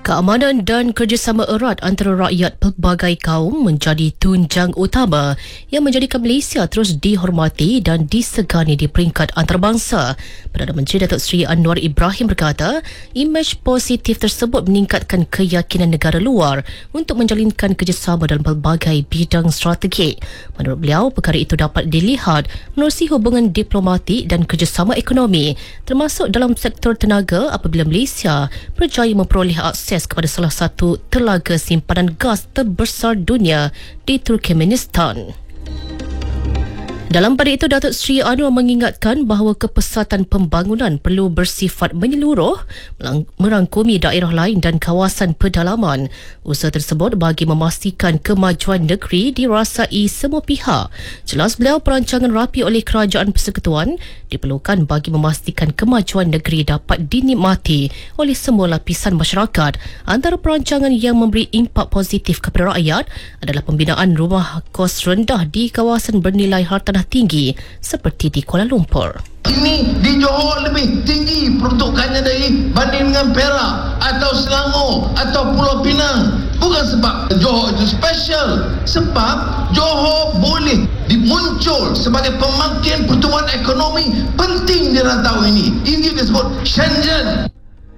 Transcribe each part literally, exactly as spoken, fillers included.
Keamanan dan kerjasama erat antara rakyat pelbagai kaum menjadi tunjang utama yang menjadikan Malaysia terus dihormati dan disegani di peringkat antarabangsa. Perdana Menteri Datuk Seri Anwar Ibrahim berkata, imej positif tersebut meningkatkan keyakinan negara luar untuk menjalinkan kerjasama dalam pelbagai bidang strategik. Menurut beliau, perkara itu dapat dilihat menerusi hubungan diplomatik dan kerjasama ekonomi, termasuk dalam sektor tenaga apabila Malaysia berjaya memperoleh akses kepada salah satu telaga simpanan gas terbesar dunia di Turkmenistan. Dalam pada itu, Datuk Seri Anwar mengingatkan bahawa kepesatan pembangunan perlu bersifat menyeluruh, merangkumi daerah lain dan kawasan pedalaman. Usaha tersebut bagi memastikan kemajuan negeri dirasai semua pihak. Jelas beliau, perancangan rapi oleh Kerajaan Persekutuan diperlukan bagi memastikan kemajuan negeri dapat dinikmati oleh semua lapisan masyarakat. Antara perancangan yang memberi impak positif kepada rakyat adalah pembinaan rumah kos rendah di kawasan bernilai hartanah tinggi seperti di Kuala Lumpur. Ini di Johor lebih tinggi peruntukannya dari banding dengan Perak atau Selangor atau Pulau Pinang. Bukan sebab Johor itu special, sebab Johor boleh dimuncul sebagai pemakin pertumbuhan ekonomi penting di rantau ini. Ini disebut Shenzhen.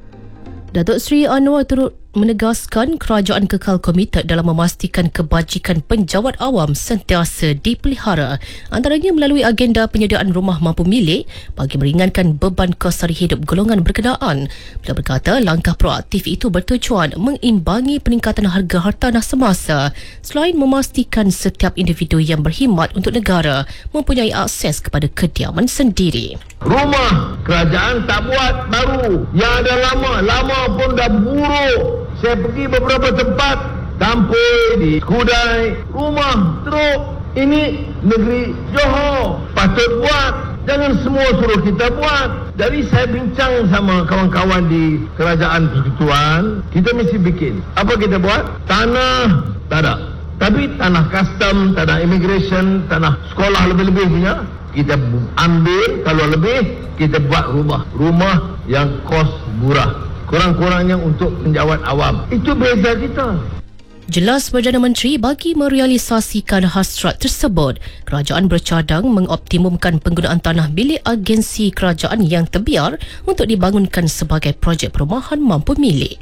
Datuk Seri Anwar turut menegaskan kerajaan kekal komited dalam memastikan kebajikan penjawat awam sentiasa dipelihara, antaranya melalui agenda penyediaan rumah mampu milik bagi meringankan beban kos sara hidup golongan berkenaan. Beliau berkata langkah proaktif itu bertujuan mengimbangi peningkatan harga hartanah semasa selain memastikan setiap individu yang berkhidmat untuk negara mempunyai akses kepada kediaman sendiri. Rumah kerajaan tak buat baru, yang ada lama, lama pun dah buruk. Saya pergi beberapa tempat, Tampoi, di Kudai, rumah teruk. Ini negeri Johor, patut buat. Jangan semua suruh kita buat. Jadi saya bincang sama kawan-kawan di Kerajaan Persekutuan, kita mesti bikin. Apa kita buat? Tanah tak ada, tapi tanah custom, tanah immigration, tanah sekolah lebih-lebih punya, kita ambil. Kalau lebih, kita buat rumah. Rumah yang kos murah, kurang-kurangnya untuk penjawat awam. Itu beza kita. Jelas Perdana Menteri, bagi merealisasikan hasrat tersebut, kerajaan bercadang mengoptimumkan penggunaan tanah milik agensi kerajaan yang terbiar untuk dibangunkan sebagai projek perumahan mampu milik.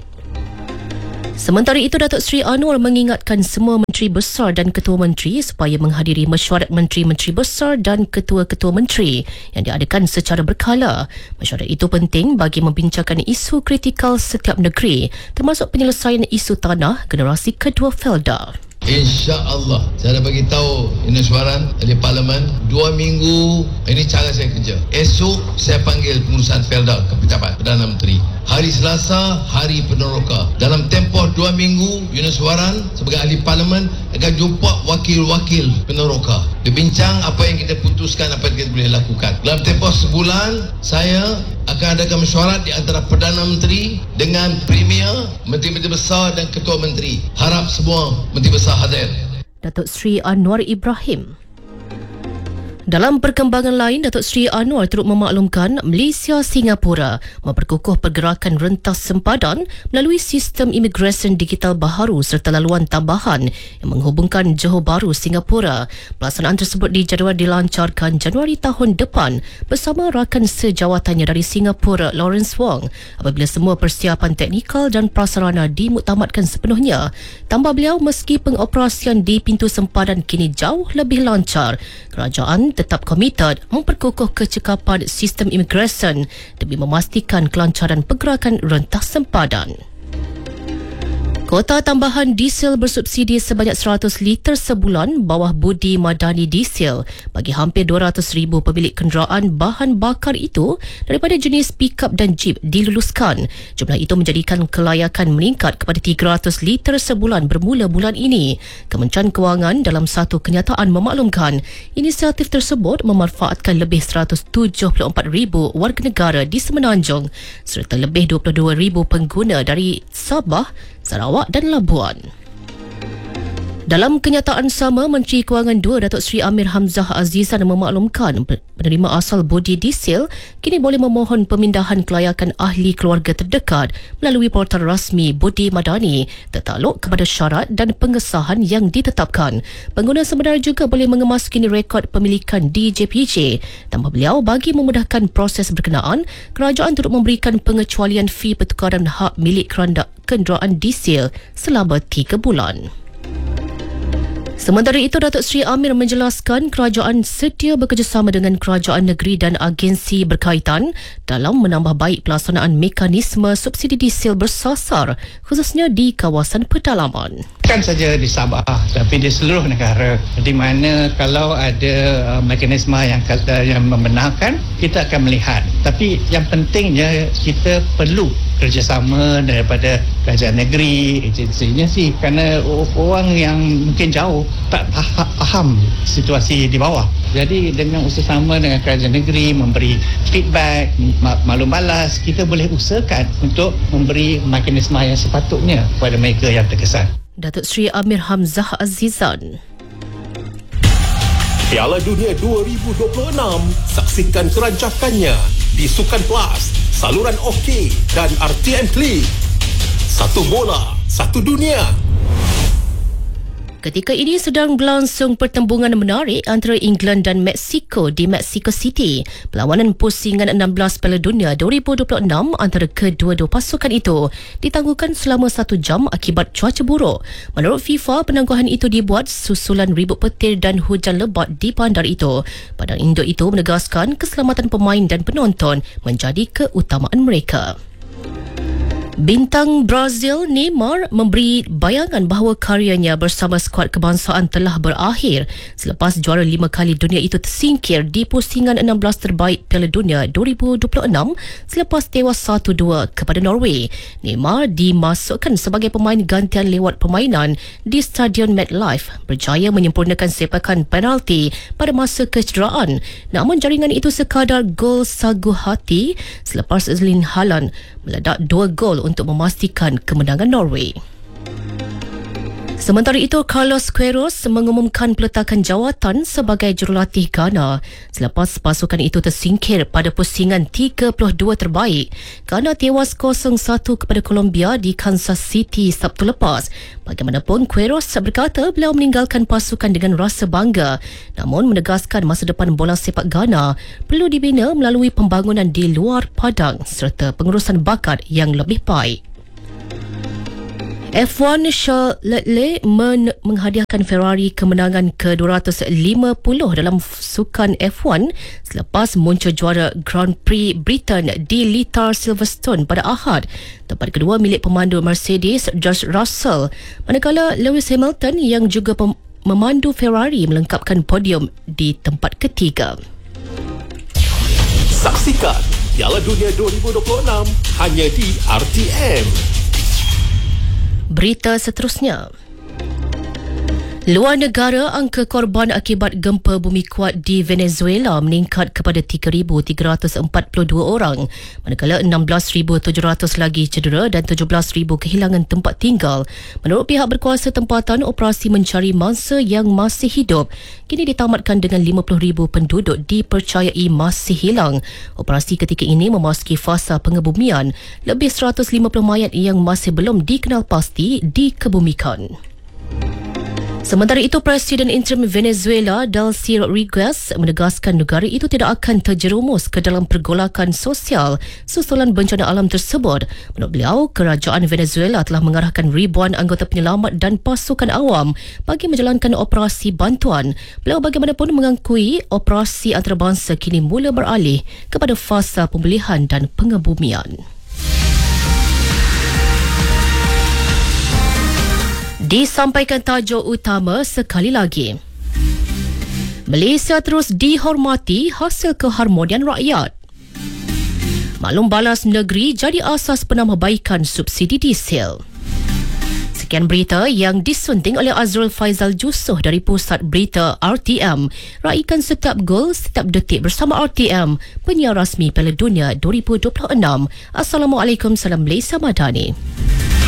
Sementara itu, Datuk Seri Anwar mengingatkan semua menteri besar dan ketua menteri supaya menghadiri mesyuarat menteri-menteri besar dan ketua-ketua menteri yang diadakan secara berkala. Mesyuarat itu penting bagi membincangkan isu kritikal setiap negeri, termasuk penyelesaian isu tanah generasi kedua Felda. InsyaAllah saya dah bagi tahu ini suaran di Parlimen dua minggu ini cara saya kerja. Esok saya panggil pengurusan Felda ke pejabat Perdana Menteri. Hari Selasa hari peneroka. Dalam tempoh dua minggu Yunus Waran sebagai ahli Parlimen akan jumpa wakil-wakil peneroka. Dia bincang apa yang kita putuskan, apa yang kita boleh lakukan. Dalam tempoh sebulan saya akan adakan mesyuarat di antara Perdana Menteri dengan Premier, Menteri-Menteri Besar dan Ketua Menteri. Harap semua Menteri Besar hadir. Datuk Seri Anwar Ibrahim. Dalam perkembangan lain, Datuk Seri Anwar turut memaklumkan Malaysia-Singapura memperkukuh pergerakan rentas sempadan melalui sistem imigresen digital baharu serta laluan tambahan yang menghubungkan Johor Bahru, Singapura. Pelaksanaan tersebut dijadual dilancarkan Januari tahun depan bersama rakan sejawatannya dari Singapura, Lawrence Wong, apabila semua persiapan teknikal dan prasarana dimuktamadkan sepenuhnya. Tambah beliau, meski pengoperasian di pintu sempadan kini jauh lebih lancar, kerajaan tetap komited memperkukuh kecekapan sistem imigresen demi memastikan kelancaran pergerakan rentas sempadan. Kota tambahan diesel bersubsidi sebanyak seratus liter sebulan bawah budi madani diesel bagi hampir dua ratus ribu pemilik kenderaan bahan bakar itu daripada jenis pick-up dan jeep diluluskan. Jumlah itu menjadikan kelayakan meningkat kepada tiga ratus liter sebulan bermula bulan ini. Kementerian Kewangan dalam satu kenyataan memaklumkan inisiatif tersebut memanfaatkan lebih seratus tujuh puluh empat ribu warga negara di Semenanjung serta lebih dua puluh dua ribu pengguna dari Sabah, Sarawak dan Labuan. Dalam kenyataan sama, Menteri Kewangan dua Datuk Seri Amir Hamzah Azizan memaklumkan penerima asal bodi diesel kini boleh memohon pemindahan kelayakan ahli keluarga terdekat melalui portal rasmi Budi Madani tertakluk kepada syarat dan pengesahan yang ditetapkan. Pengguna sebenar juga boleh mengemas kini rekod pemilikan D J P J. Tambah beliau, bagi memudahkan proses berkenaan, kerajaan turut memberikan pengecualian fee pertukaran hak milik keranda kenderaan diesel selama tiga bulan. Sementara itu, Datuk Seri Amir menjelaskan kerajaan sedia bekerjasama dengan kerajaan negeri dan agensi berkaitan dalam menambah baik pelaksanaan mekanisme subsidi diesel bersasar, khususnya di kawasan pedalaman. Bukan saja di Sabah tapi di seluruh negara, di mana kalau ada uh, mekanisme yang kata yang membenarkan, kita akan melihat. Tapi yang pentingnya kita perlu kerjasama daripada kerajaan negeri, agensinya sih, kerana orang yang mungkin jauh tak faham situasi di bawah. Jadi dengan usaha-sama dengan kerajaan negeri, memberi feedback, maklum balas, kita boleh usahakan untuk memberi mekanisme yang sepatutnya kepada mereka yang terkesan. Datuk Seri Amir Hamzah Azizan. Piala Dunia dua ribu dua puluh enam, saksikan kerancakannya di Sukan Plus, saluran OK dan R T M Klik. Satu bola, satu dunia. Ketika ini sedang berlangsung pertembungan menarik antara England dan Mexico di Mexico City. Perlawanan pusingan enam belas Piala Dunia dua ribu dua puluh enam antara kedua-dua pasukan itu ditangguhkan selama satu jam akibat cuaca buruk. Menurut FIFA, penangguhan itu dibuat susulan ribut petir dan hujan lebat di bandar itu. Padang induk itu menegaskan keselamatan pemain dan penonton menjadi keutamaan mereka. Bintang Brazil Neymar memberi bayangan bahawa karyanya bersama skuad kebangsaan telah berakhir selepas juara lima kali dunia itu tersingkir di pusingan enam belas terbaik Piala Dunia dua ribu dua puluh enam selepas tewas satu dua kepada Norway. Neymar dimasukkan sebagai pemain gantian lewat permainan di Stadion MetLife, berjaya menyempurnakan sepakan penalti pada masa kecederaan. Namun jaringan itu sekadar gol sagu hati selepas Erling Haaland meledak dua gol untuk memastikan kemenangan Norway. Sementara itu, Carlos Queiroz mengumumkan peletakan jawatan sebagai jurulatih Ghana selepas pasukan itu tersingkir pada pusingan tiga puluh dua terbaik. Ghana tewas kosong satu kepada Colombia di Kansas City Sabtu lepas. Bagaimanapun, Queiroz berkata beliau meninggalkan pasukan dengan rasa bangga, namun menegaskan masa depan bola sepak Ghana perlu dibina melalui pembangunan di luar padang serta pengurusan bakat yang lebih baik. F satu Charles Leclerc men- menghadiahkan Ferrari kemenangan ke dua ratus lima puluh dalam sukan F satu selepas muncul juara Grand Prix Britain di litar Silverstone pada Ahad, tempat kedua milik pemandu Mercedes George Russell, manakala Lewis Hamilton yang juga pem- memandu Ferrari melengkapkan podium di tempat ketiga. Saksikan Piala Dunia dua ribu dua puluh enam hanya di R T M. Berita seterusnya. Luar negara, angka korban akibat gempa bumi kuat di Venezuela meningkat kepada tiga ribu tiga ratus empat puluh dua orang, manakala enam belas ribu tujuh ratus lagi cedera dan tujuh belas ribu kehilangan tempat tinggal. Menurut pihak berkuasa tempatan, operasi mencari mangsa yang masih hidup kini ditamatkan dengan lima puluh ribu penduduk dipercayai masih hilang. Operasi ketika ini memasuki fasa pengebumian. Lebih seratus lima puluh mayat yang masih belum dikenal pasti dikebumikan. Sementara itu, Presiden Interim Venezuela Delcy Rodriguez menegaskan negara itu tidak akan terjerumus ke dalam pergolakan sosial susulan bencana alam tersebut. Menurut beliau, kerajaan Venezuela telah mengarahkan ribuan anggota penyelamat dan pasukan awam bagi menjalankan operasi bantuan. Beliau bagaimanapun mengakui operasi antarabangsa kini mula beralih kepada fasa pemulihan dan pengebumian. Disampaikan tajuk utama sekali lagi. Malaysia terus dihormati hasil keharmonian rakyat. Maklum balas negeri jadi asas penambahbaikan subsidi diesel. Sekian berita yang disunting oleh Azrul Faizal Jusoh dari Pusat Berita R T M. Raikan setiap gol, setiap detik bersama R T M, penyiar rasmi Piala Dunia dua ribu dua puluh enam. Assalamualaikum, salam Malaysia Madani.